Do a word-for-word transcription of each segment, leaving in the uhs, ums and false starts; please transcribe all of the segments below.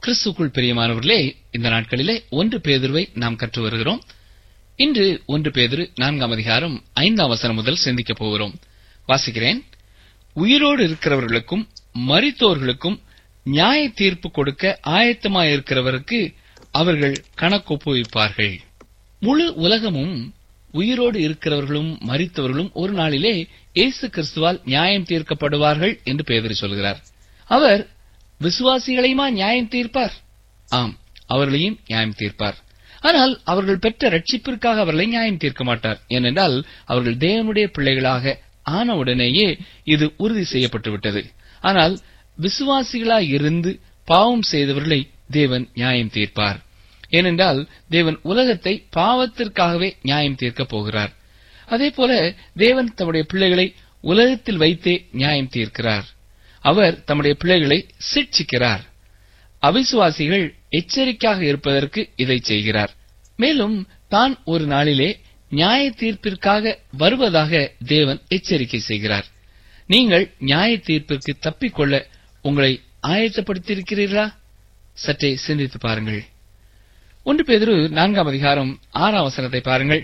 கிறிஸ்துக்குள் பிரியமானவர்களே, இந்த நாட்களிலே ஒன்று பேதுருவை நாம் கற்று வருகிறோம். இன்று ஒன்று பேதுரு நான்காம் அதிகாரம் ஐந்தாம் வசனம் முதல் சிந்திக்கப் போகிறோம். வாசிக்கிறேன். உயிரோடு இருக்கிறவர்களுக்கும் மரித்தோர்களுக்கும் நியாய தீர்ப்பு கொடுக்க ஆயத்தமாயிருக்கிறவருக்கு அவர்கள் கணக்கொப்புவிப்பார்கள். முழு உலகமும் உயிரோடு இருக்கிறவர்களும் மரித்தவர்களும் ஒரு நாளிலே இயேசு கிறிஸ்துவால் நியாயம் தீர்க்கப்படுவார்கள் என்று பேதுரு சொல்கிறார். அவர் விசுவாசிகளையுமா நியாயம் தீர்ப்பார்? ஆம், அவர்களையும் நியாயம் தீர்ப்பார். ஆனால் அவர்கள் பெற்ற ரட்சிப்பிற்காக அவர்களை நியாயம் தீர்க்க மாட்டார். ஏனென்றால் அவர்கள் தேவனுடைய பிள்ளைகளாக ஆனவுடனேயே இது உறுதி செய்யப்பட்டுவிட்டது. ஆனால் விசுவாசிகளாய் இருந்து பாவம் செய்தவர்களை தேவன் நியாயம் தீர்ப்பார். ஏனென்றால் தேவன் உலகத்தை பாவத்திற்காகவே நியாயம் தீர்க்கப் போகிறார். அதேபோல தேவன் தம்முடைய பிள்ளைகளை உலகத்தில் வைத்தே நியாயம் தீர்க்கிறார். அவர் தம்முடைய பிள்ளைகளை சிட்சிக்கிறார். அவிசுவாசிகள் எச்சரிக்கையாக இருப்பதற்கு இதை செய்கிறார். மேலும் தான் ஒரு நாளிலே நியாய தீர்ப்பிற்காக வருவதாக தேவன் எச்சரிக்கை செய்கிறார். நீங்கள் நியாய தீர்ப்பிற்கு தப்பிக்கொள்ள உங்களை ஆயத்தப்படுத்தியிருக்கிறீர்களா? சற்றே சிந்தித்து பாருங்கள். ஒன்று பேதுரு நான்காம் அதிகாரம் ஆறாம் வசனத்தை பாருங்கள்.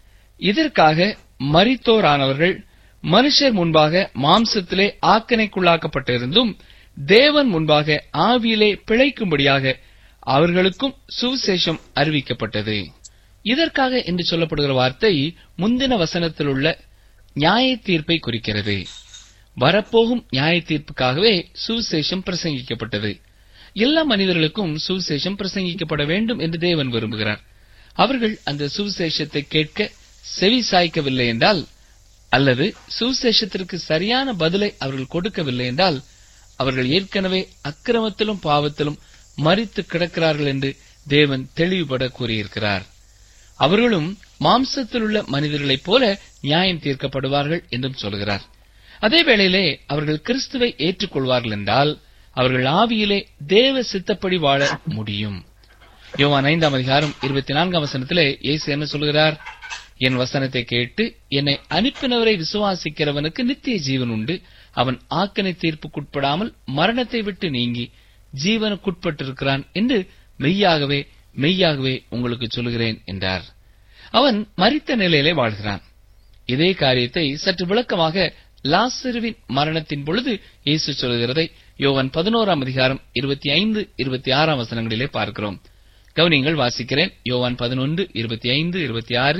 இதற்காக மரித்தோரானவர்கள் மனுஷர் முன்பாக மாம்சத்திலே ஆக்கணைக்குள்ளாக்கப்பட்டிருந்தும் தேவன் முன்பாக ஆவியிலே பிழைக்கும்படியாக அவர்களுக்கும் சுவிசேஷம் அறிவிக்கப்பட்டது. இதற்காக என்று சொல்லப்படுகிற வார்த்தை முந்தின வசனத்தில் உள்ள நியாய தீர்ப்பை குறிக்கிறது. வரப்போகும் நியாய தீர்ப்புக்காகவே சுவிசேஷம் பிரசங்கிக்கப்பட்டது. எல்லா மனிதர்களுக்கும் சுவிசேஷம் பிரசங்கிக்கப்பட வேண்டும் என்று தேவன் விரும்புகிறார். அவர்கள் அந்த சுவிசேஷத்தை கேட்க செவி சாய்க்கவில்லை என்றால், அல்லது சுவிசேஷத்திற்கு சரியான பதிலை அவர்கள் கொடுக்கவில்லை என்றால், அவர்கள் ஏற்கனவே அக்கிரமத்திலும் பாவத்திலும் மரித்து கிடக்கிறார்கள் என்று தேவன் தெளிவுபட கூறியிருக்கிறார். அவர்களும் மாம்சத்தில் உள்ள மனிதர்களைப் போல நியாயம் தீர்க்கப்படுவார்கள் என்றும் சொல்கிறார். அதே வேளையிலே அவர்கள் கிறிஸ்துவை ஏற்றுக்கொள்வார்கள் என்றால் அவர்கள் ஆவியிலே தேவ சித்தப்படி வாழ முடியும். யோவான் ஐந்தாம் அதிகாரம் இருபத்தி நான்காம் வசனத்திலே இயேசு என்ன சொல்கிறார்? என் வசனத்தை கேட்டு என்னை அனுப்பினவரை விசுவாசிக்கிறவனுக்கு நித்திய ஜீவன் உண்டு. அவன் ஆக்கனை தீர்ப்புக்குட்படாமல் மரணத்தை விட்டு நீங்கி ஜீவனுக்குட்பட்டிருக்கிறான் என்று மெய்யாகவே மெய்யாகவே உங்களுக்கு சொல்கிறேன் என்றார். அவன் மரித்த நிலையிலே வாழ்கிறான். இதே காரியத்தை சற்று விளக்கமாக லாசருவின் மரணத்தின் பொழுது இயேசு சொல்கிறதை யோவான் பதினோராம் அதிகாரம் இருபத்தி ஐந்து இருபத்தி ஆறாம் வசனங்களிலே பார்க்கிறோம். கவனிங்கள், வாசிக்கிறேன். யோவான் பதினொன்று இருபத்தி ஐந்து இருபத்தி ஆறு.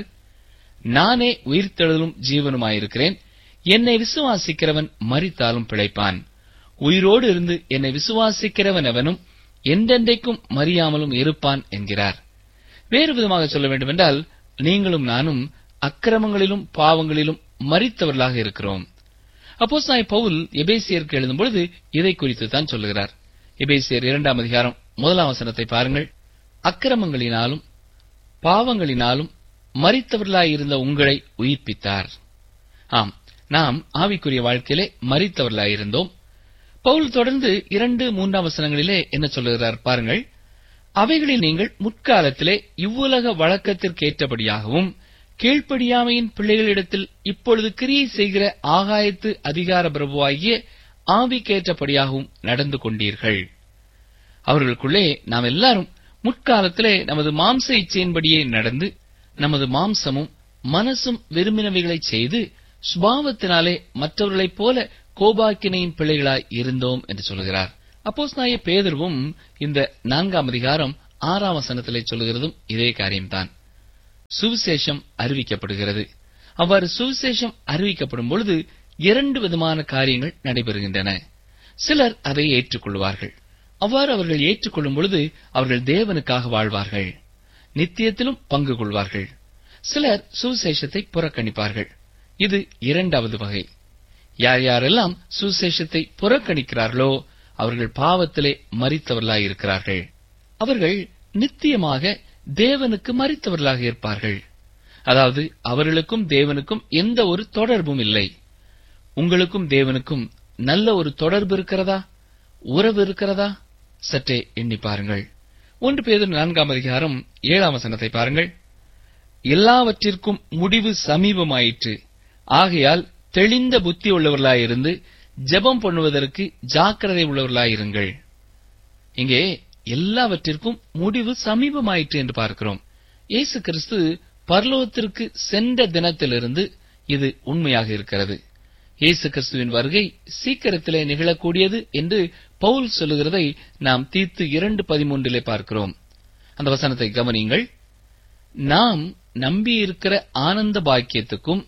நானே உயிர்த்தெழுதலும் ஜீவனுமாயிருக்கிறேன். என்னை விசுவாசிக்கிறவன் மரித்தாலும் பிழைப்பான். உயிரோடு இருந்து என்னை விசுவாசிக்கிறவன் எவனும் என்றென்றைக்கும் மறியாமலும் இருப்பான் என்கிறார். வேறு விதமாக சொல்ல வேண்டுமென்றால், நீங்களும் நானும் அக்கிரமங்களிலும் பாவங்களிலும் மரித்தவர்களாக இருக்கிறோம். அப்போஸ்தலனாகிய பவுல் எபேசியருக்கு எழுதும்பொழுது இதை குறித்து தான் சொல்லுகிறார். எபேசியர் இரண்டாம் அதிகாரம் முதலாம் வசனத்தை பாருங்கள். அக்கிரமங்களினாலும் பாவங்களினாலும் மரித்தவர்களாயிருந்த உங்களை உயிர்ப்பித்தார். ஆம், நாம் ஆவிக்குரிய வாழ்க்கையிலே மரித்தவர்களாயிருந்தோம். பவுல் தொடர்ந்து இரண்டு மூன்றாம் வசனங்களிலே என்ன சொல்லுகிறார் பாருங்கள். அவைகளில் நீங்கள் முற்காலத்திலே இவ்வுலக வழக்கத்திற்கேற்றபடியாகவும் கீழ்ப்படியாமையின் பிள்ளைகளிடத்தில் இப்பொழுது கிரியை செய்கிற ஆகாயத்து அதிகார பிரபுவாகிய ஆவிக்கேற்றபடியாகவும் நடந்து கொண்டீர்கள். அவர்களுக்குள்ளே நாம் எல்லாரும் முற்காலத்திலே நமது மாம்ச இச்சையின்படியே நடந்து நமது மாம்சமும் மனசும் விரும்பினவைகளை செய்து சுபாவத்தினாலே மற்றவர்களைப் போல கோபாக்கினையின் பிள்ளைகளாய் இருந்தோம் என்று சொல்கிறார். அப்போஸ்தலனாகிய பேதுருவும் இந்த நான்காம் அதிகாரம் ஆறாம் வசனத்திலே சொல்லுகிறதும் இதே காரியம்தான். சுவிசேஷம் அறிவிக்கப்படுகிறது. அவ்வாறு சுவிசேஷம் அறிவிக்கப்படும் பொழுது இரண்டு விதமான காரியங்கள் நடைபெறுகின்றன. சிலர் அதை ஏற்றுக்கொள்வார்கள். அவ்வாறு அவர்கள் ஏற்றுக்கொள்ளும் பொழுது அவர்கள் தேவனுக்காக வாழ்வார்கள், நித்தியத்திலும் பங்கு கொள்வார்கள். சிலர் சுவிசேஷத்தை புறக்கணிப்பார்கள். இது இரண்டாவது வகை. யார் யாரெல்லாம் சுவிசேஷத்தை புறக்கணிக்கிறார்களோ அவர்கள் பாவத்திலே மரித்தவர்களாயிருக்கிறார்கள். அவர்கள் நித்தியமாக தேவனுக்கு மரித்தவர்களாக இருப்பார்கள். அதாவது அவர்களுக்கும் தேவனுக்கும் எந்த ஒரு தொடர்பும் இல்லை. உங்களுக்கும் தேவனுக்கும் நல்ல ஒரு தொடர்பு இருக்கிறதா? உறவு இருக்கிறதா? சற்றே எண்ணி பாருங்கள். ஒன்று பேதுரு நான்காம் அதிகாரம் ஏழாம் வசனத்தை பாருங்கள். எல்லாவற்றிற்கும் முடிவு சமீபமாயிற்று. ஆகையால் தெளிந்த புத்தி உள்ளவர்களாயிருந்து ஜெபம் பண்ணுவதற்கு ஜாக்கிரதை உள்ளவர்களாயிருங்கள். இங்கே எல்லாவற்றிற்கும் முடிவு சமீபமாயிற்று என்று பார்க்கிறோம். இயேசு கிறிஸ்து பரலோகத்திற்கு சென்ற தினத்திலிருந்து இது உண்மையாக இருக்கிறது. இயேசு கிறிஸ்துவின் வருகை சீக்கிரத்திலே நிகழக்கூடியது என்று பவுல் சொல்லுகிறதை நாம் தீத்து இரண்டு பதிமூன்றிலே பார்க்கிறோம். அந்த வசனத்தை கவனியுங்கள். நாம் நம்பியிருக்கிற ஆனந்த பாக்கியத்துக்கும்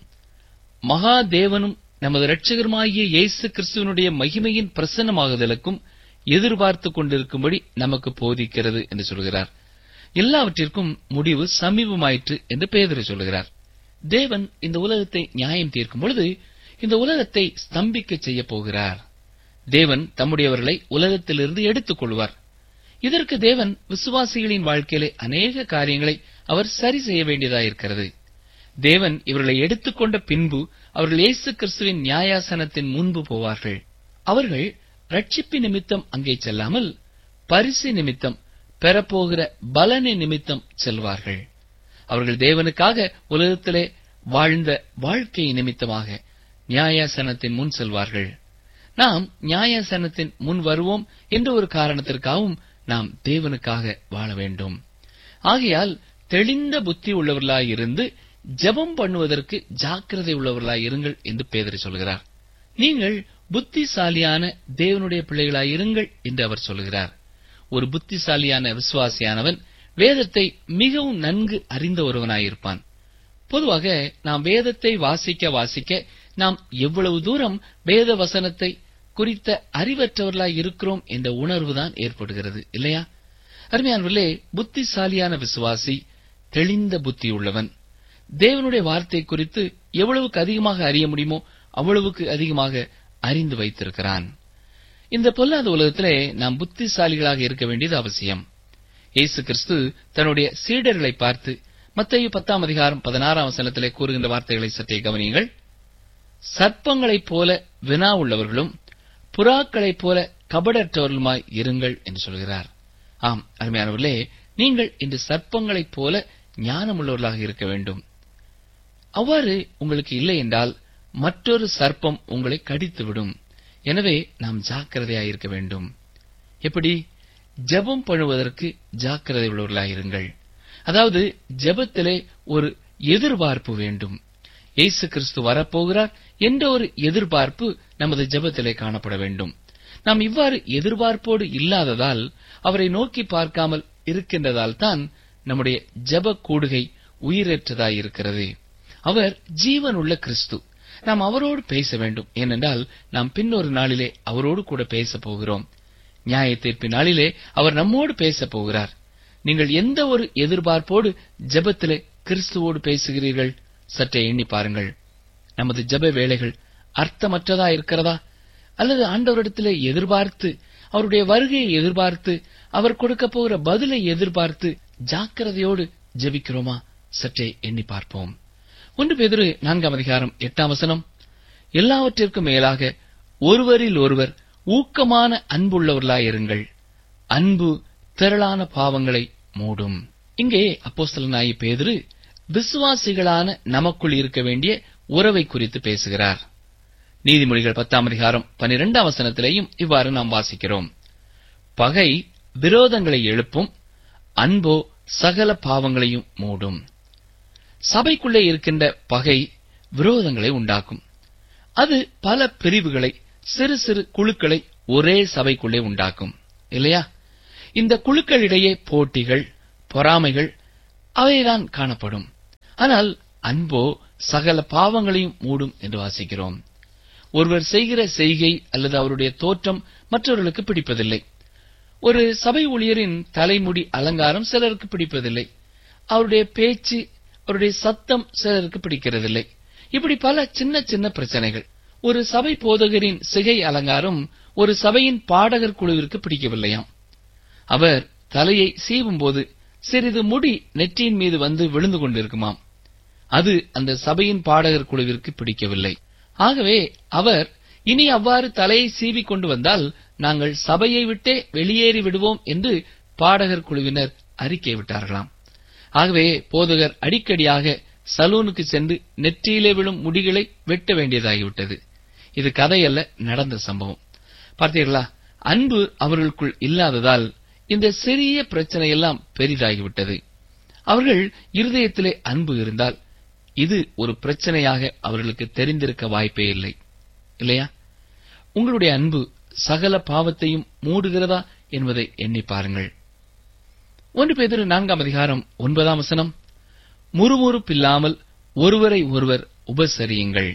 மகாதேவனும் நமது இரட்சகருமாகிய இயேசு கிறிஸ்துவனுடைய மகிமையின் பிரசன்னமாகுதலுக்கும் எதிர்பார்த்துக் கொண்டிருக்கும்படி நமக்கு போதிக்கிறது என்று சொல்கிறார். எல்லாவற்றிற்கும் முடிவு சமீபமாயிற்று என்று பேதுரு சொல்கிறார். தேவன் இந்த உலகத்தை நியாயம் தீர்க்கும் பொழுது இந்த உலகத்தை ஸ்தம்பிக்க செய்ய போகிறார். தேவன் தம்முடையவர்களை உலகத்திலிருந்து எடுத்துக் கொள்வார். இதற்கு தேவன் விசுவாசிகளின் வாழ்க்கையிலே அநேக காரியங்களை அவர் சரி செய்ய வேண்டியதாயிருக்கிறது. தேவன் இவர்களை எடுத்துக்கொண்ட பின்பு அவர்கள் இயேசு கிறிஸ்துவின் நியாயாசனத்தின் முன்பு போவார்கள். அவர்கள் ரட்சிப்பு நிமித்தம் அங்கே செல்லாமல் பரிசு நிமித்தம், பெறப்போகிற பலனை நிமித்தம் செல்வார்கள். அவர்கள் தேவனுக்காக உலகத்திலே வாழ்ந்த வாழ்க்கை நிமித்தமாக நியாயாசனத்தின் முன் செல்வார்கள். நாம் நியாயாசனத்தின் முன் வருவோம் என்ற ஒரு காரணத்திற்காகவும் நாம் தேவனுக்காக வாழ வேண்டும். ஆகையால் தெளிந்த புத்தி உள்ளவர்களாயிருந்து ஜெபம் பண்ணுவதற்கு ஜாக்கிரதை உள்ளவர்களாயிருங்கள் என்று பேதுரு சொல்கிறார். நீங்கள் புத்திசாலியான தேவனுடைய பிள்ளைகளாயிருங்கள் என்று அவர் சொல்கிறார். ஒரு புத்திசாலியான விசுவாசியானவன் வேதத்தை மிகவும் நன்கு அறிந்த ஒருவனாயிருப்பான். பொதுவாக நாம் வேதத்தை வாசிக்க வாசிக்க நாம் எவ்வளவு தூரம் வேத வசனத்தை குறித்த அறிவற்றவர்களாய் இருக்கிறோம் என்ற உணர்வுதான் ஏற்படுகிறது, இல்லையா? அருமையானவர்களே, புத்திசாலியான விசுவாசி தெளிந்த புத்தி உள்ளவன். தேவனுடைய வார்த்தை குறித்து எவ்வளவுக்கு அதிகமாக அறிய முடியுமோ அவ்வளவுக்கு அதிகமாக அறிந்து வைத்திருக்கிறான். இந்த பொல்லாத உலகத்திலே நாம் புத்திசாலிகளாக இருக்க வேண்டியது அவசியம். இயேசு கிறிஸ்து தன்னுடைய சீடர்களை பார்த்து மத்தேயு பத்தாம் அதிகாரம் பதினாறாம் வசனத்திலே கூறுகின்ற வார்த்தைகளை சற்றே கவனியுங்கள். சர்ப்பங்களைப் போல வினா உள்ளவர்களும் புறாக்களைப் போல கபடற்றவர்களுமாய் இருங்கள் என்று சொல்கிறார். ஆம் அருமையானவர்களே, நீங்கள் இன்று சர்ப்பங்களைப் போல ஞானமுள்ளவர்களாக இருக்க வேண்டும். அவ்வாறு உங்களுக்கு இல்லை என்றால் மற்றொரு சர்ப்பம் உங்களை கடித்துவிடும். எனவே நாம் ஜாக்கிரதையாயிருக்க வேண்டும். எப்படி? ஜெபம் பண்ணுவதற்கு ஜாக்கிரதை உள்ளவர்களாயிருங்கள். அதாவது ஜெபத்திலே ஒரு எதிர்பார்ப்பு வேண்டும். இயேசு கிறிஸ்து வரப்போகிறார் என்ற ஒரு எதிர்பார்ப்பு நமது ஜெபத்திலே காணப்பட வேண்டும். நாம் இவ்வாறு எதிர்பார்ப்போடு இல்லாததால், அவரை நோக்கி பார்க்காமல் இருக்கின்றதால் தான் நம்முடைய ஜெப கூடுகை உயிரற்றதாயிருக்கிறது. அவர் ஜீவனுள்ள கிறிஸ்து. நாம் அவரோடு பேச வேண்டும். ஏனென்றால் நாம் பின்னொரு நாளிலே அவரோடு கூட பேச போகிறோம். நியாய தீர்ப்பு நாளிலே அவர் நம்மோடு பேச போகிறார். நீங்கள் எந்த ஒரு எதிர்பார்ப்போடு ஜெபத்திலே கிறிஸ்துவோடு பேசுகிறீர்கள்? சற்றே எண்ணி பாருங்கள். நமது ஜெப வேளைகள் அர்த்தமற்றதா இருக்கிறதா? அல்லது ஆண்டவரிடத்திலே எதிர்பார்த்து, அவருடைய வருகையை எதிர்பார்த்து, அவர் கொடுக்க போகிற பதிலை எதிர்பார்த்து ஜாக்கிரதையோடு ஜெபிக்கிறோமா? சற்றே எண்ணி பார்ப்போம். ஒன்று பேதுரு நான்காம் அதிகாரம் எட்டாம் வசனம், எல்லாவற்றிற்கும் மேலாக ஒருவரில் ஒருவர் ஊக்கமான அன்புள்ளவர்களாயிருங்கள், அன்பு திரளான பாவங்களை மூடும். இங்கே அப்போஸ்தலனாகிய பேதுரு விசுவாசிகளான நமக்குள் இருக்க வேண்டிய உறவை குறித்து பேசுகிறார். நீதிமொழிகள் பத்தாம் அதிகாரம் பனிரெண்டாம் வசனத்திலேயும் இவ்வாறு நாம் வாசிக்கிறோம். பகை விரோதங்களை எழுப்பும், அன்போ சகல பாவங்களையும் மூடும். சபைக்குள்ளே இருக்கின்ற பகை விரோதங்களை உண்டாக்கும். அது பல பிரிவுகளை, சிறு சிறு குழுக்களை ஒரே சபைக்குள்ளே உண்டாக்கும், இல்லையா? இந்த குழுக்களிடையே போட்டிகள், பொறாமைகள் அவைதான் காணப்படும். ஆனால் அன்போ சகல பாவங்களையும் மூடும் என்று வாசிக்கிறோம். ஒருவர் செய்கிற செய்கை அல்லது அவருடைய தோற்றம் மற்றவர்களுக்கு பிடிப்பதில்லை. ஒரு சபை ஊழியரின் தலைமுடி அலங்காரம் சிலருக்கு பிடிப்பதில்லை. அவருடைய பேச்சு, அவருடைய சத்தம் சிலருக்கு பிடிக்கிறதில்லை. இப்படி பல சின்ன சின்ன பிரச்சனைகள். ஒரு சபை போதகரின் சிகை அலங்காரம் ஒரு சபையின் பாடகர் குழுவிற்கு பிடிக்கவில்லையாம். அவர் தலையை சீவும் போது சிறிது முடி நெற்றியின் மீது வந்து விழுந்து கொண்டிருக்குமாம். அது அந்த சபையின் பாடகர் குழுவிற்கு பிடிக்கவில்லை. ஆகவே அவர் இனி அவ்வாறு தலையை சீவிக் கொண்டு வந்தால் நாங்கள் சபையை விட்டே வெளியேறி விடுவோம் என்று பாடகர் குழுவினர் அறிக்கை விட்டார்களாம். ஆகவே போதகர் அடிக்கடியாக சலூனுக்கு சென்று நெற்றியிலே விழும் முடிகளை வெட்ட வேண்டியதாகிவிட்டது. இது கதையல்ல, நடந்த சம்பவம். பார்த்தீர்களா? அன்பு அவர்களுக்குள் இல்லாததால் இந்த சிறிய பிரச்சனை எல்லாம் பெரிதாகிவிட்டது. அவர்கள் இருதயத்திலே அன்பு இருந்தால் இது ஒரு பிரச்சனையாக அவர்களுக்கு தெரிந்திருக்க வாய்ப்பே இல்லை, இல்லையா? உங்களுடைய அன்பு சகல பாவத்தையும் மூடுகிறதா என்பதை எண்ணி பாருங்கள். ஒன்று பேதுரு நான்காம் அதிகாரம் ஒன்பதாம் வசனம், முறுமுறுப்பில்லாமல் ஒருவரை ஒருவர் உபசரியுங்கள்.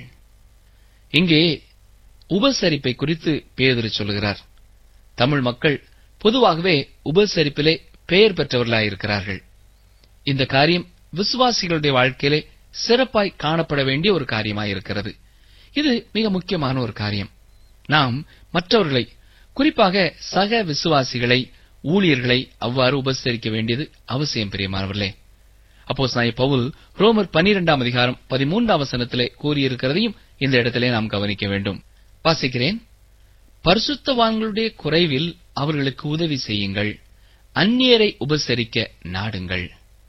இங்கே உபசரிப்பை குறித்து பேதுரு சொல்கிறார். தமிழ் மக்கள் பொதுவாகவே உபசரிப்பிலே பெயர் பெற்றவர்களாயிருக்கிறார்கள். இந்த காரியம் விசுவாசிகளுடைய வாழ்க்கையிலே சிறப்பாய் காணப்பட வேண்டிய ஒரு காரியமாயிருக்கிறது. இது மிக முக்கியமான ஒரு காரியம். நாம் மற்றவர்களை, குறிப்பாக சக விசுவாசிகளை, ஊழியர்களை அவ்வாறு உபசரிக்க வேண்டியது அவசியம். பிரியமானவர்களே, அப்போஸ்தலனாகிய பவுல் ரோமர் பனிரெண்டாம் அதிகாரம் பதிமூன்றாம் வசனத்திலே கூறியிருக்கிறதையும் இந்த இடத்திலே நாம் கவனிக்க வேண்டும். வாசிக்கிறேன். பரிசுத்தவான்களுடைய குறைவில் அவர்களுக்கு உதவி செய்யுங்கள், அந்நியரை உபசரிக்க நாடுங்கள்.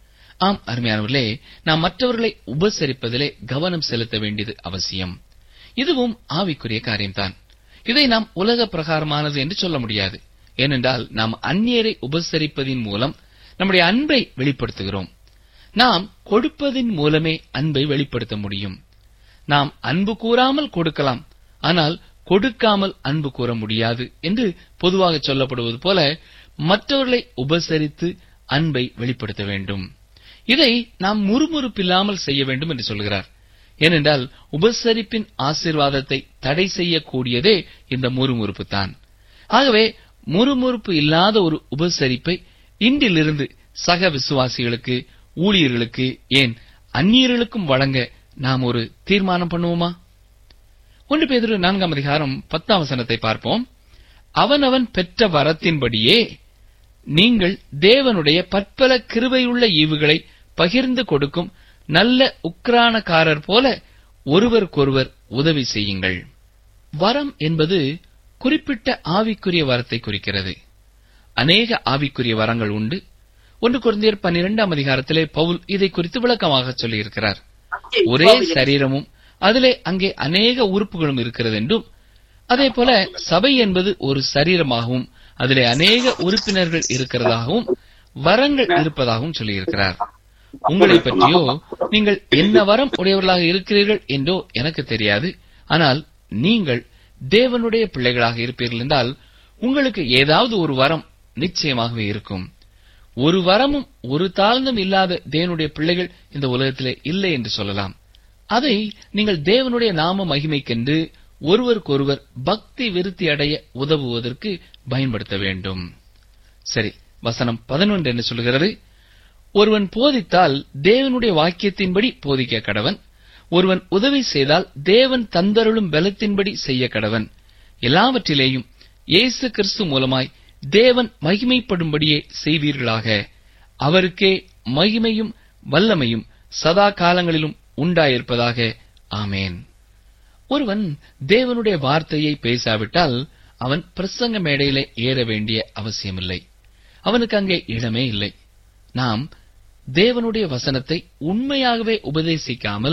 ஆம் அருமையானவர்களே, நாம் மற்றவர்களை உபசரிப்பதிலே கவனம் செலுத்த வேண்டியது அவசியம். இதுவும் ஆவிக்குரிய காரியம்தான். இதை நாம் உலக பிரகாரமானது என்று சொல்ல முடியாது. ஏனென்றால் நாம் அந்நியரை உபசரிப்பதின் மூலம் நம்முடைய அன்பை வெளிப்படுத்துகிறோம். நாம் கொடுப்பதின் மூலமே அன்பை வெளிப்படுத்த முடியும். நாம் அன்பு கூறாமல் கொடுக்கலாம், ஆனால் கொடுக்காமல் அன்பு கூற முடியாது என்று பொதுவாக சொல்லப்படுவது போல மற்றவர்களை உபசரித்து அன்பை வெளிப்படுத்த வேண்டும். இதை நாம் முறுமுறுப்பில்லாமல் செய்ய வேண்டும் என்று சொல்கிறார். ஏனென்றால் உபசரிப்பின் ஆசீர்வாதத்தை தடை செய்யக்கூடியதே இந்த முறுமுறுப்பு தான். ஆகவே முறுமுறுப்பு இல்லாத ஒரு உபசரிப்பை இன்றிலிருந்து சக விசுவாசிகளுக்கு, ஊழியர்களுக்கு, ஏன் அந்நியர்களுக்கும் வழங்க நாம் ஒரு தீர்மானம் பண்ணுவோமா? ஒன்று பேதுரு நான்காம் அதிகாரம் பத்தாம் வசனத்தை பார்ப்போம். அவனவன் பெற்ற வரத்தின்படியே நீங்கள் தேவனுடைய பற்பல கிருபையுள்ள ஈவுகளை பகிர்ந்து கொடுக்கும் நல்ல உக்கிரானக்காரர் போல ஒருவருக்கொருவர் உதவி செய்யுங்கள். வரம் என்பது குறிப்பிட்ட ஆவிக்குரிய வரத்தை குறிக்கிறது. அநேக ஆவிக்குரிய வரங்கள் உண்டு. ஒன்று கொரிந்தியர் பன்னிரெண்டாம் அதிகாரத்திலே பவுல் இதை குறித்து விளக்கமாக சொல்லியிருக்கிறார். ஒரே சரீரமும் அதிலே அங்கே அநேக உறுப்புகளும் இருக்கிறது என்றும், அதே போல சபை என்பது ஒரு சரீரமாகவும் அதிலே அநேக உறுப்பினர்கள் இருக்கிறதாகவும் வரங்கள் இருப்பதாகவும் சொல்லியிருக்கிறார். உங்களை பற்றியோ நீங்கள் என்ன வரம் உடையவர்களாக இருக்கிறீர்கள் என்றோ எனக்கு தெரியாது. ஆனால் நீங்கள் தேவனுடைய பிள்ளைகளாக இருப்பீர்கள் என்றால் உங்களுக்கு ஏதாவது ஒரு வரம் நிச்சயமாகவே இருக்கும். ஒரு வரமும் ஒரு தாழ்ந்தும் இல்லாத தேவனுடைய பிள்ளைகள் இந்த உலகத்திலே இல்லை என்று சொல்லலாம். அதை நீங்கள் தேவனுடைய நாம மகிமைக்கென்று ஒருவருக்கொருவர் பக்தி விருத்தி அடைய உதவுவதற்கு பயன்படுத்த வேண்டும். சரி, வசனம் பதினொன்று என்ன சொல்கிறது? ஒருவன் போதித்தால் தேவனுடைய வாக்கியத்தின்படி போதிக்க கடவன். ஒருவன் உதவி செய்தால் தேவன் தந்தருளும் பலத்தின்படி செய்ய கடவன். எல்லாவற்றிலேயும் இயேசு கிறிஸ்து மூலமாய் தேவன் மகிமைப்படும்படியே செய்வீர்களாக. அவருக்கே மகிமையும் வல்லமையும் சதா காலங்களிலும் உண்டாயிருப்பதாக. ஆமேன். ஒருவன் தேவனுடைய வார்த்தையை பேசாவிட்டால் அவன் பிரசங்க மேடையிலே ஏற வேண்டிய அவசியமில்லை. அவனுக்கு அங்கே இடமே இல்லை. நாம் தேவனுடைய வசனத்தை உண்மையாகவே உபதேசிக்காமல்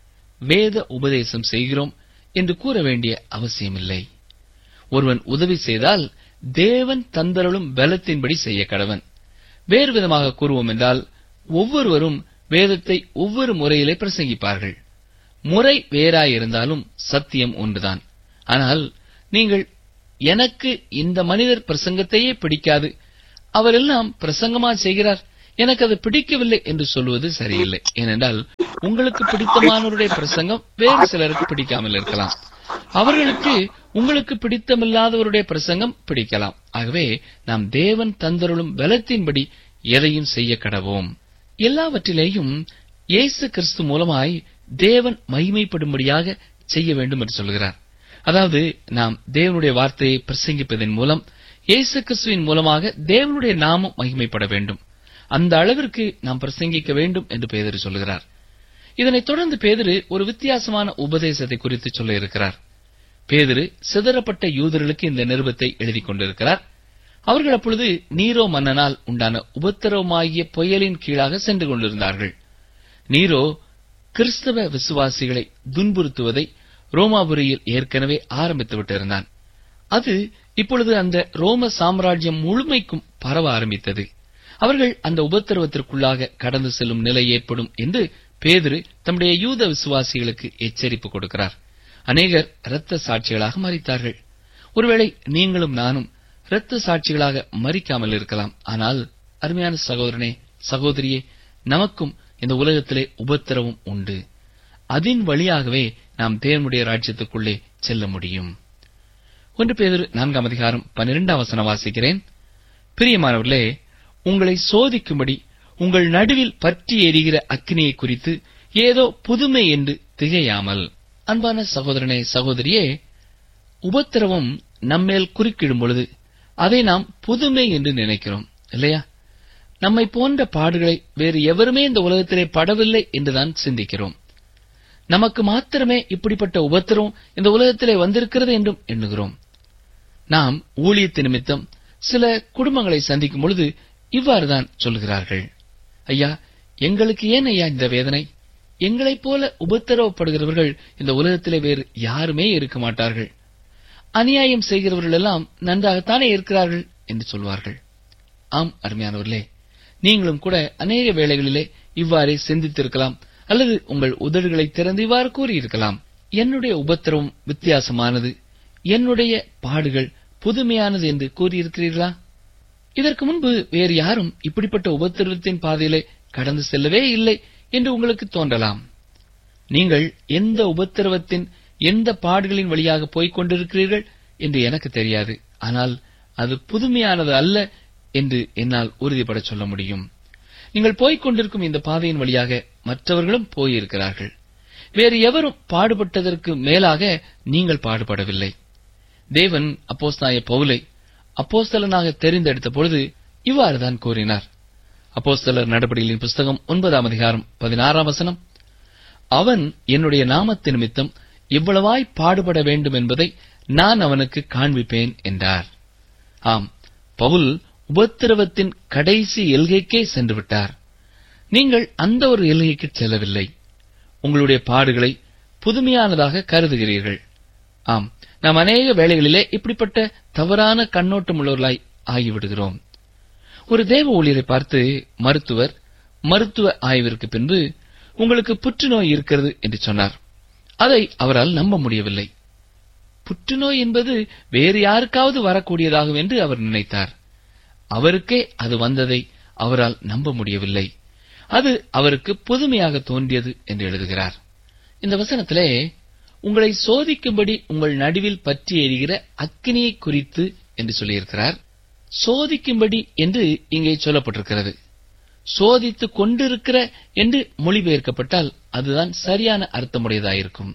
வேத உபதேசம் செய்கிறோம் என்று கூற வேண்டிய அவசியமில்லை. ஒருவன் உதவி செய்தால் தேவன் தந்தருளும் பலத்தின்படி செய்ய கடவன். வேறு விதமாக கூறுவோம் என்றால், ஒவ்வொருவரும் வேதத்தை ஒவ்வொரு முறையிலே பிரசங்கிப்பார்கள். முறை வேறாயிருந்தாலும் சத்தியம் ஒன்றுதான். ஆனால் நீங்கள் எனக்கு இந்த மனிதர் பிரசங்கத்தையே பிடிக்காது, அவரெல்லாம் பிரசங்கமா செய்கிறார், எனக்கு அது பிடிக்கவில்லை என்று சொல்வது சரியில்லை. ஏனென்றால் உங்களுக்கு பிடித்தமானவருடைய பிரசங்கம் வேறு சிலருக்கு பிடிக்காமல் இருக்கலாம். அவர்களுக்கு உங்களுக்கு பிடித்தமில்லாதவருடைய பிரசங்கம் பிடிக்கலாம். ஆகவே நாம் தேவன் தந்தருளும் பலத்தின்படி எதையும் செய்ய கடவோம். எல்லாவற்றிலேயும் இயேசு கிறிஸ்து மூலமாய் தேவன் மகிமைப்படும்படியாக செய்ய வேண்டும் என்று சொல்கிறார். அதாவது நாம் தேவனுடைய வார்த்தையை பிரசங்கிப்பதன் மூலம் இயேசு கிறிஸ்துவின் மூலமாக தேவனுடைய நாமம் மகிமைப்பட வேண்டும். அந்த அளவிற்கு நாம் பிரசங்கிக்க வேண்டும் என்று பேதுரு சொல்கிறார். இதனைத் தொடர்ந்து பேதுரு ஒரு வித்தியாசமான உபதேசத்தை குறித்து சொல்ல இருக்கிறார். பேதுரு சிதறப்பட்ட யூதர்களுக்கு இந்த நிருபத்தை எழுதிக் கொண்டிருக்கிறார். அவர்கள் அப்பொழுது நீரோ மன்னனால் உண்டான உபத்திரவமாகிய புயலின் கீழாக சென்று கொண்டிருந்தார்கள். நீரோ கிறிஸ்தவ விசுவாசிகளை துன்புறுத்துவதை ரோமாபுரியில் ஏற்கனவே ஆரம்பித்து விட்டிருந்தான். அது இப்பொழுது அந்த ரோம சாம்ராஜ்யம் முழுமைக்கும் பரவ ஆரம்பித்தது. அவர்கள் அந்த உபத்திரவத்திற்குள்ளாக கடந்து செல்லும் நிலை ஏற்படும் என்று பேதுரு தம்முடைய யூத விசுவாசிகளுக்கு எச்சரிப்பு கொடுக்கிறார். அநேகர் இரத்த சாட்சிகளாக மரித்தார்கள். ஒருவேளை நீங்களும் நானும் இரத்த சாட்சிகளாக மரிக்காமல் இருக்கலாம். ஆனால் அருமையான சகோதரனே, சகோதரியே, நமக்கும் இந்த உலகத்திலே உபத்திரவம் உண்டு. அதன் வழியாகவே நாம் தேவனுடைய ராஜ்யத்துக்குள்ளே செல்ல முடியும். ஒன்று பேதுரு நான்காம் அதிகாரம் பன்னிரெண்டாம் வசனம் வாசிக்கிறேன். பிரியமானவர்களே, உங்களை சோதிக்கும்படி உங்கள் நடுவில் பற்றி எரிகிற அக்கினியை குறித்து ஏதோ புதுமை என்று திகையாமல். அன்பான சகோதரனே, சகோதரியே, உபத்திரவம் நம்மேல் குறுக்கிடும் பொழுது அதை நாம் புதுமை என்று நினைக்கிறோம், இல்லையா? நம்மை போன்ற பாடுகளை வேறு எவருமே இந்த உலகத்திலே படவில்லை என்றுதான் சிந்திக்கிறோம். நமக்கு மாத்திரமே இப்படிப்பட்ட உபத்திரவம் இந்த உலகத்திலே வந்திருக்கிறது என்றும் எண்ணுகிறோம். நாம் ஊழியத்து நிமித்தம் சில குடும்பங்களை சந்திக்கும் பொழுது இவ்வாறுதான் சொல்கிறார்கள், ஐயா, எங்களுக்கு ஏன் ஐயா இந்த வேதனை? எங்களைப் போல உபத்திரவப்படுகிறவர்கள் இந்த உலகத்திலே வேறு யாருமே இருக்க மாட்டார்கள். அநியாயம் செய்கிறவர்கள் எல்லாம் நன்றாகத்தானே இருக்கிறார்கள் என்று சொல்வார்கள். ஆம் அருமையானவர்களே, நீங்களும் கூட அநேக வேளைகளிலே இவ்வாறே சிந்தித்திருக்கலாம், அல்லது உங்கள் உதடுகளை திறந்து இவ்வாறு கூறியிருக்கலாம், என்னுடைய உபத்திரவம் வித்தியாசமானது, என்னுடைய பாடுகள் புதுமையானது என்று கூறியிருக்கிறீர்களா? இதற்கு முன்பு வேறு யாரும் இப்படிப்பட்ட உபத்திரவத்தின் பாதையிலே கடந்து செல்லவே இல்லை என்று உங்களுக்கு தோன்றலாம். நீங்கள் எந்த உபத்திரவத்தின் எந்த பாடுகளின் வழியாக போய்க் கொண்டிருக்கிறீர்கள் என்று எனக்கு தெரியாது. ஆனால் அது புதுமையானது அல்ல என்று என்னால் உறுதிபட சொல்ல முடியும். நீங்கள் போய்க் கொண்டிருக்கும் இந்த பாதையின் வழியாக மற்றவர்களும் போயிருக்கிறார்கள். வேறு எவரும் பாடுபட்டதற்கு மேலாக நீங்கள் பாடுபடவில்லை. தேவன் அப்போஸ்தலனாகிய பவுலை அப்போஸ்தலனாக தெரிந்தெடுத்த பொழுது இவ்வாறுதான் கூறினார். அப்போஸ்தலர் நடபடிகளின் புஸ்தகம் ஒன்பதாம் அதிகாரம் பதினாறாம் வசனம், அவன் என்னுடைய நாமத்து நிமித்தம் இவ்வளவாய் பாடுபட வேண்டும் என்பதை நான் அவனுக்கு காண்பிப்பேன் என்றார். ஆம், பவுல் உபத்திரவத்தின் கடைசி எல்கைக்கே சென்று விட்டார். நீங்கள் அந்த ஒரு எல்கைக்கு செல்லவில்லை. உங்களுடைய பாடுகளை புதுமையானதாக கருதுகிறீர்கள். ஆம், நாம் அநேக வேளைகளிலே இப்படிப்பட்ட தவறான கண்ணோட்டம் உள்ளவர்களாய் ஆகிவிடுகிறோம். ஒரு தேவ ஊழியரை பார்த்து மருத்துவர் மருத்துவ ஆய்விற்கு பின்பு உங்களுக்கு புற்றுநோய் இருக்கிறது என்று சொன்னார். அதை அவரால் நம்ப முடியவில்லை. புற்றுநோய் என்பது வேறு யாருக்காவது வரக்கூடியதாகும் என்று அவர் நினைத்தார். அவருக்கே அது வந்ததை அவரால் நம்ப முடியவில்லை. அது அவருக்கு புதுமையாக தோன்றியது என்று எழுதுகிறார். இந்த வசனத்திலே உங்களை சோதிக்கும்படி உங்கள் நடுவில் பற்றி எரிகிற அக்கினியை குறித்து என்று சொல்லியிருக்கிறார். சோதிக்கும்படி என்று இங்கே சொல்லப்பட்டிருக்கிறது. சோதித்துக் கொண்டிருக்கிற என்று மொழிபெயர்க்கப்பட்டால் அதுதான் சரியான அர்த்தமுடையதாயிருக்கும்.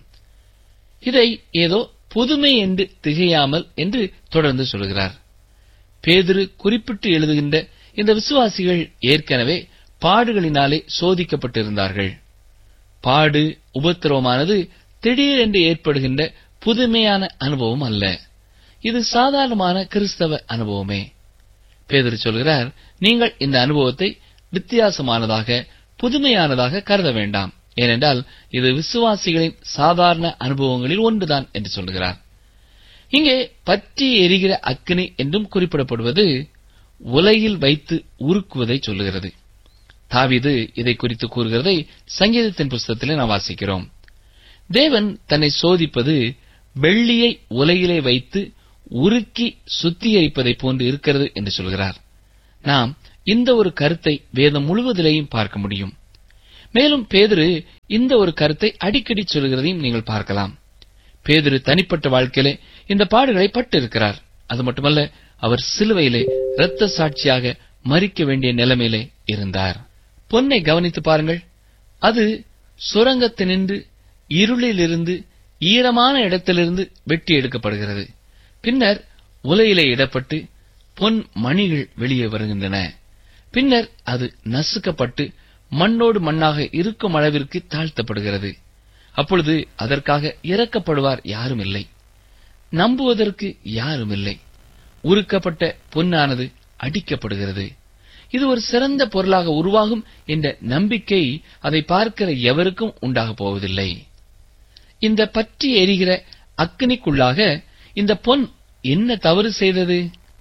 இதை ஏதோ புதுமை என்று திகையாமல் என்று தொடர்ந்து சொல்கிறார். பேதுரு குறிப்பிட்டு எழுதுகின்ற இந்த விசுவாசிகள் ஏற்கனவே பாடுகளினாலே சோதிக்கப்பட்டிருந்தார்கள். பாடு உபத்திரவமானது திடீரென்று ஏற்படுகின்ற புதுமையான அனுபவம் அல்ல. இது சாதாரணமான கிறிஸ்தவ அனுபவமே. பேதுரு சொல்கிறார், நீங்கள் இந்த அனுபவத்தை வித்தியாசமானதாக புதுமையானதாக கருத வேண்டாம். ஏனென்றால் இது விசுவாசிகளின் சாதாரண அனுபவங்களில் ஒன்றுதான் என்று சொல்கிறார். இங்கே பற்றி எரிகிற அக்கினி என்றும் குறிப்பிடப்படுவது உலையில் வைத்து உருக்குவதை சொல்லுகிறது. தாவீது இதை குறித்து கூறுகிறதை சங்கீதத்தின் புஸ்தகத்திலே நாம் வாசிக்கிறோம். தேவன் தன்னை சோதிப்பது வெள்ளியை உலையிலே வைத்து உருக்கி சுத்திகரிப்பதை போன்று இருக்கிறது என்று சொல்கிறார். நாம் இந்த ஒரு கருத்தை வேதம் முழுவதிலேயும் பார்க்க முடியும். மேலும் பேதுரு இந்த ஒரு கருத்தை அடிக்கடி சொல்கிறதையும் நீங்கள் பார்க்கலாம். பேதுரு தனிப்பட்ட வாழ்க்கையிலே இந்த பாடுகளை பட்டு இருக்கிறார். அது மட்டுமல்ல, அவர் சிலுவையிலே இரத்த சாட்சியாக மரிக்க வேண்டிய நிலைமையிலே இருந்தார். பொன்னை கவனித்து பாருங்கள். அது சுரங்கத்தினின்று இருளிலிருந்து ஈரமான இடத்திலிருந்து வெட்டி எடுக்கப்படுகிறது. பின்னர் உலையிலே இடப்பட்டு பொன் மணிகள் வெளியே வருகின்றன. பின்னர் அது நசுக்கப்பட்டு மண்ணோடு மண்ணாக இருக்கும் அளவிற்கு தாழ்த்தப்படுகிறது. அப்பொழுது அதற்காக இறக்கப்படுவார் யாரும் இல்லை, நம்புவதற்கு யாரும் இல்லை. உருக்கப்பட்ட பொன்னானது அடிக்கப்படுகிறது. இது ஒரு சிறந்த பொருளாக உருவாகும் என்ற நம்பிக்கை அதை பார்க்கிற எவருக்கும் உண்டாகப் போவதில்லை. இந்த பற்றி எரிகிற அக்கினிக்குள்ளாக இந்த பொன் என்ன தவறு செய்தது?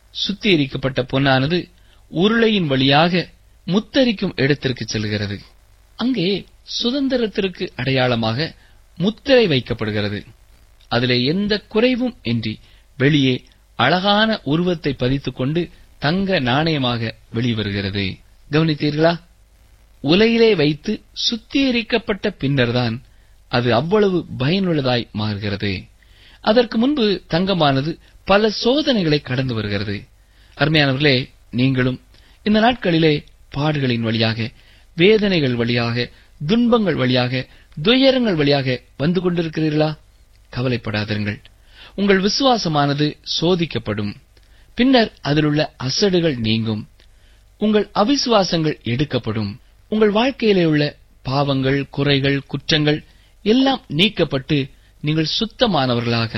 சுத்திகரிக்கப்பட்ட பொன்னானது உருளையின் வழியாக முத்தரிக்கும் இடத்திற்கு செல்கிறது. அங்கே சுதந்திரத்திற்கு அடையாளமாக முத்திரை வைக்கப்படுகிறது. அதிலே எந்த குறைவும் இன்றி வெளியே அழகான உருவத்தை பதித்துக் கொண்டு தங்க நாணயமாக வெளிவருகிறது. கவனித்தீர்களா? உலையிலே வைத்து சுத்திகரிக்கப்பட்ட பின்னர்தான் அது அவ்வளவு பயனுள்ளதாய் மாறுகிறது. அதற்கு முன்பு தங்கமானது பல சோதனைகளை கடந்து வருகிறது. அருமையானவர்களே, நீங்களும் இந்த நாட்களிலே பாடுகளின் வழியாக, வேதனைகள் வழியாக, துன்பங்கள் வழியாக, துயரங்கள் வழியாக வந்து கொண்டிருக்கிறீர்களா? கவலைப்படாதீர்கள். உங்கள் விசுவாசமானது சோதிக்கப்படும். பின்னர் அதிலுள்ள அசடுகள் நீங்கும். உங்கள் அவிசுவாசங்கள் எடுக்கப்படும். உங்கள் வாழ்க்கையிலே உள்ள பாவங்கள், குறைகள், குற்றங்கள் எல்லாம் நீக்கப்பட்டு நீங்கள் சுத்தமானவர்களாக,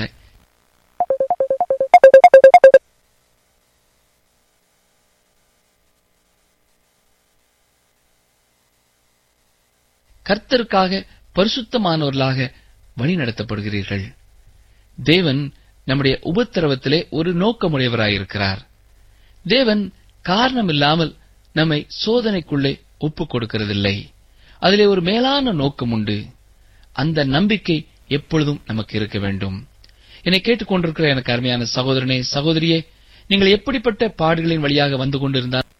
கர்த்தருக்காக பரிசுத்தமானவர்களாக வழிநடத்தப்படுகிறீர்கள். தேவன் நம்முடைய உபத்திரவத்திலே ஒரு நோக்கமுடையவராயிருக்கிறார். தேவன் காரணமில்லாமல் நம்மை சோதனைக்குள்ளே ஒப்புக் கொடுக்கிறதில்லை. அதிலே ஒரு மேலான நோக்கம் உண்டு. அந்த நம்பிக்கை எப்பொழுதும் நமக்கு இருக்க வேண்டும். என்னை கேட்டுக் கொண்டிருக்கிற எனக்கு அருமையான சகோதரனே, சகோதரியே, நீங்கள் எப்படிப்பட்ட பாடுகளின் வழியாக வந்து கொண்டிருந்தால்